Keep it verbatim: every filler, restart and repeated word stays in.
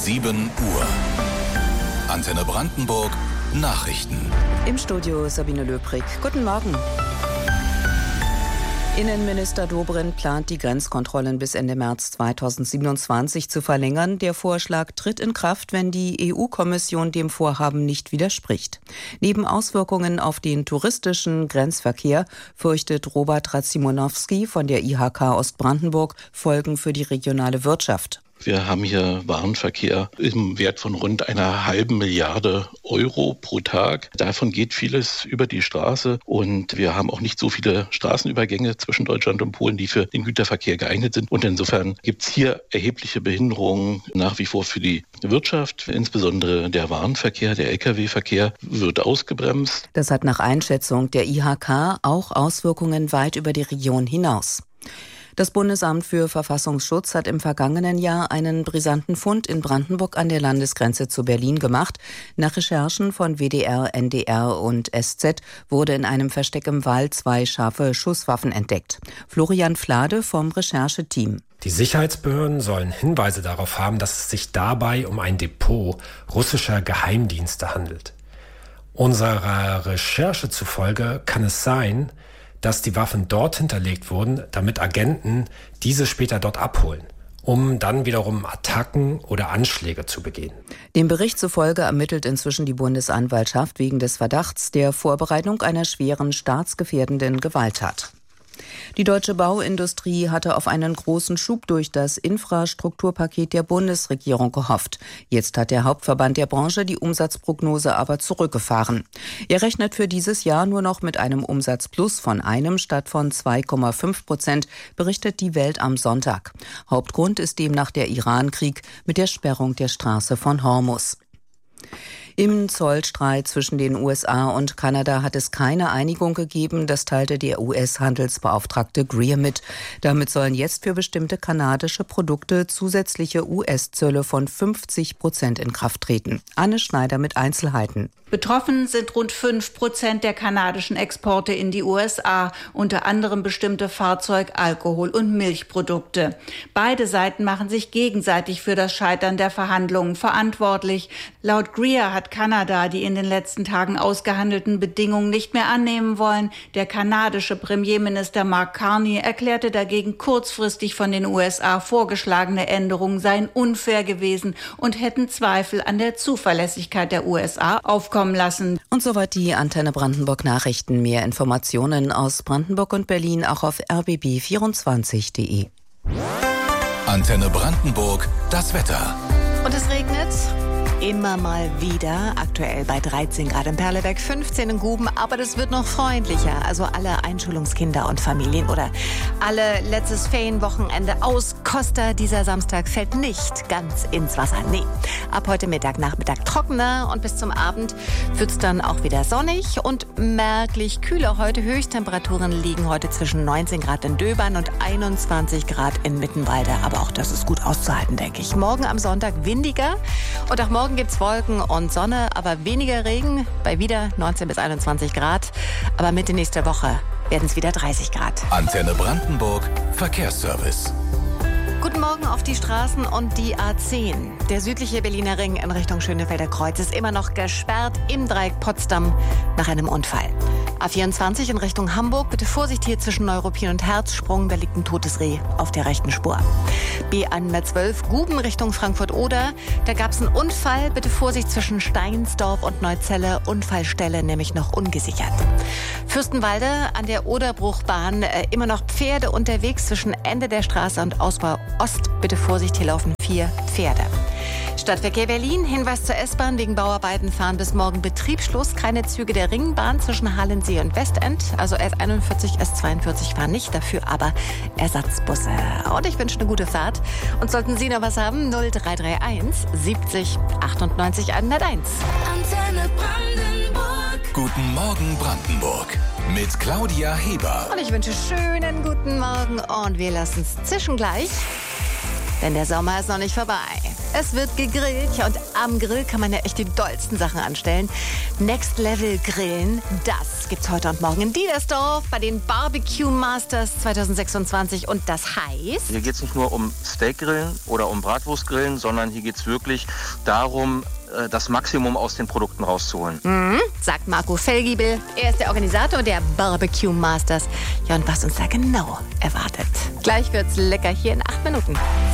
sieben Uhr. Antenne Brandenburg Nachrichten. Im Studio Sabine Löbrig. Guten Morgen. Innenminister Dobrindt plant, die Grenzkontrollen bis Ende März zweitausendsiebenundzwanzig zu verlängern. Der Vorschlag tritt in Kraft, wenn die E U-Kommission dem Vorhaben nicht widerspricht. Neben Auswirkungen auf den touristischen Grenzverkehr fürchtet Robert Racimonowski von der I H K Ostbrandenburg Folgen für die regionale Wirtschaft. Wir haben hier Warenverkehr im Wert von rund einer halben Milliarde Euro pro Tag. Davon geht vieles über die Straße und wir haben auch nicht so viele Straßenübergänge zwischen Deutschland und Polen, die für den Güterverkehr geeignet sind. Und insofern gibt es hier erhebliche Behinderungen nach wie vor für die Wirtschaft. Insbesondere der Warenverkehr, der L K W-Verkehr wird ausgebremst. Das hat nach Einschätzung der I H K auch Auswirkungen weit über die Region hinaus. Das Bundesamt für Verfassungsschutz hat im vergangenen Jahr einen brisanten Fund in Brandenburg an der Landesgrenze zu Berlin gemacht. Nach Recherchen von W D R, N D R und S Z wurde in einem Versteck im Wald zwei scharfe Schusswaffen entdeckt. Florian Flade vom Rechercheteam. Die Sicherheitsbehörden sollen Hinweise darauf haben, dass es sich dabei um ein Depot russischer Geheimdienste handelt. Unserer Recherche zufolge kann es sein, dass die Waffen dort hinterlegt wurden, damit Agenten diese später dort abholen, um dann wiederum Attacken oder Anschläge zu begehen. Dem Bericht zufolge ermittelt inzwischen die Bundesanwaltschaft wegen des Verdachts der Vorbereitung einer schweren staatsgefährdenden Gewalttat. Die deutsche Bauindustrie hatte auf einen großen Schub durch das Infrastrukturpaket der Bundesregierung gehofft. Jetzt hat der Hauptverband der Branche die Umsatzprognose aber zurückgefahren. Er rechnet für dieses Jahr nur noch mit einem Umsatzplus von einem statt von zwei Komma fünf Prozent, berichtet die Welt am Sonntag. Hauptgrund ist demnach der Iran-Krieg mit der Sperrung der Straße von Hormuz. Im Zollstreit zwischen den U S A und Kanada hat es keine Einigung gegeben, das teilte der U S-Handelsbeauftragte Greer mit. Damit sollen jetzt für bestimmte kanadische Produkte zusätzliche U S-Zölle von fünfzig Prozent in Kraft treten. Anne Schneider mit Einzelheiten. Betroffen sind rund fünf Prozent der kanadischen Exporte in die U S A, unter anderem bestimmte Fahrzeug-, Alkohol- und Milchprodukte. Beide Seiten machen sich gegenseitig für das Scheitern der Verhandlungen verantwortlich. Laut Greer hat Kanada die in den letzten Tagen ausgehandelten Bedingungen nicht mehr annehmen wollen. Der kanadische Premierminister Mark Carney erklärte dagegen, kurzfristig von den U S A vorgeschlagene Änderungen seien unfair gewesen und hätten Zweifel an der Zuverlässigkeit der U S A aufkommen lassen. Und soweit die Antenne Brandenburg Nachrichten. Mehr Informationen aus Brandenburg und Berlin auch auf r b b vierundzwanzig punkt d e. Antenne Brandenburg, das Wetter. Und es regnet immer mal wieder, aktuell bei dreizehn Grad in Perleberg, fünfzehn in Guben, aber das wird noch freundlicher. Also alle Einschulungskinder und Familien oder alle letztes Ferienwochenende aus Costa. Dieser Samstag fällt nicht ganz ins Wasser. Nee, ab heute Mittag, Nachmittag trockener und bis zum Abend wird es dann auch wieder sonnig und merklich kühler. Heute Höchsttemperaturen liegen heute zwischen neunzehn Grad in Döbern und einundzwanzig Grad in Mittenwalde. Aber auch das ist gut auszuhalten, denke ich. Morgen am Sonntag windiger und auch morgen gibt es Wolken und Sonne, aber weniger Regen bei wieder neunzehn bis einundzwanzig Grad. Aber Mitte nächster Woche werden es wieder dreißig Grad. Antenne Brandenburg, Verkehrsservice. Guten Morgen auf die Straßen und die A zehn. Der südliche Berliner Ring in Richtung Schönefelder Kreuz ist immer noch gesperrt im Dreieck Potsdam nach einem Unfall. A vierundzwanzig in Richtung Hamburg. Bitte Vorsicht hier zwischen Neuruppin und Herzsprung. Da liegt ein totes Reh auf der rechten Spur. B hundertzwölf Guben Richtung Frankfurt-Oder. Da gab es einen Unfall. Bitte Vorsicht zwischen Steinsdorf und Neuzelle. Unfallstelle nämlich noch ungesichert. Fürstenwalde an der Oderbruchbahn. Äh, immer noch Pferde unterwegs zwischen Ende der Straße und Ausbau Ost. Bitte Vorsicht, hier laufen vier Pferde. Stadtverkehr Berlin, Hinweis zur S-Bahn, wegen Bauarbeiten fahren bis morgen Betriebsschluss. Keine Züge der Ringbahn zwischen Halensee und Westend. Also S einundvierzig, S zweiundvierzig fahren nicht, dafür aber Ersatzbusse. Und ich wünsche eine gute Fahrt. Und sollten Sie noch was haben, null drei drei eins siebzig achtundneunzig hunderteins. Antenne Brandenburg. Guten Morgen Brandenburg. Mit Claudia Heber. Und ich wünsche schönen guten Morgen und wir lassen es zischen gleich. Denn der Sommer ist noch nicht vorbei. Es wird gegrillt. Ja, und am Grill kann man ja echt die dollsten Sachen anstellen. Next Level Grillen, das gibt's heute und morgen in Diedersdorf bei den Barbecue Masters zwanzig sechsundzwanzig. Und das heißt... Hier geht es nicht nur um Steakgrillen oder um Bratwurstgrillen, sondern hier geht es wirklich darum, das Maximum aus den Produkten rauszuholen. Mhm, sagt Marco Fellgiebel. Er ist der Organisator der Barbecue Masters. Ja, und was uns da genau erwartet. Gleich wird's lecker hier in acht Minuten.